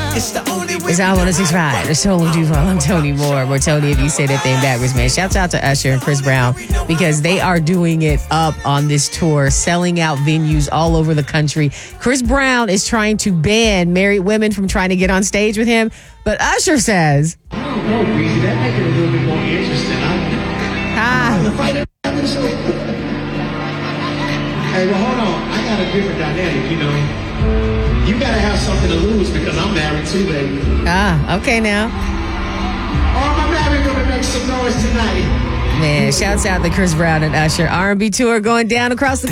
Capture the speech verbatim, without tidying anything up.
It's Al one oh six point five, the Soul of Duval. I'm Tony Moore. More Tony if you say that thing backwards, man. Shouts out to Usher and Chris Brown because they are doing it up on this tour, selling out venues all over the country. Chris Brown is trying to ban married women from trying to get on stage with him, but Usher says, I don't know, Breezy. That makes it a little bit more interesting. ah. Hey, well, hold on. I got a different dynamic, you know. You gotta have something to lose because I'm married too, baby. Ah, okay now. All my married women make some noise tonight. Man, shouts out to Chris Brown and Usher. R and B tour going down across the